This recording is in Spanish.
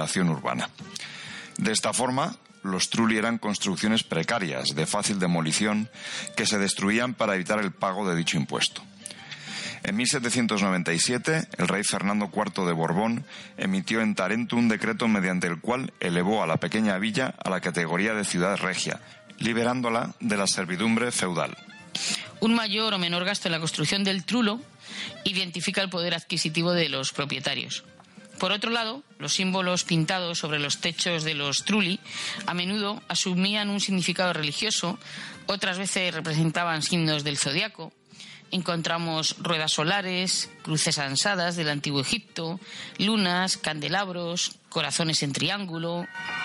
regeneración urbana. De esta forma, los trulli eran construcciones precarias, de fácil demolición, que se destruían para evitar el pago de dicho impuesto. En 1797, el rey Fernando IV de Borbón emitió en Tarento un decreto mediante el cual elevó a la pequeña villa a la categoría de ciudad regia, liberándola de la servidumbre feudal. Un mayor o menor gasto en la construcción del trulo identifica el poder adquisitivo de los propietarios. Por otro lado, los símbolos pintados sobre los techos de los trulli a menudo asumían un significado religioso, otras veces representaban signos del zodiaco. Encontramos ruedas solares, cruces ansadas del antiguo Egipto, lunas, candelabros, corazones en triángulo.